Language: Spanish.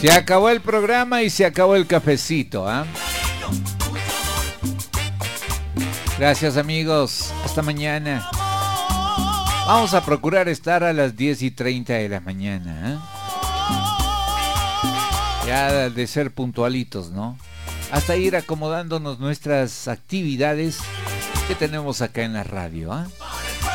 Se acabó el programa y se acabó el cafecito, ¿ah? Gracias, amigos. Hasta mañana. Vamos a procurar estar a las 10:30 de la mañana, ¿eh? Ya de ser puntualitos, ¿no? Hasta ir acomodándonos nuestras actividades que tenemos acá en la radio, ¿ah?